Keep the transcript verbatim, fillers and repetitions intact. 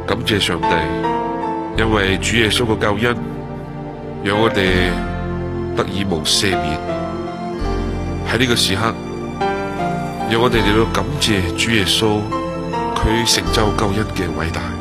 感謝上帝，因為主耶穌嘅救恩，讓我哋得以蒙赦免。喺呢個時刻，讓我哋嚟到感謝主耶穌，佢成就救恩嘅偉大。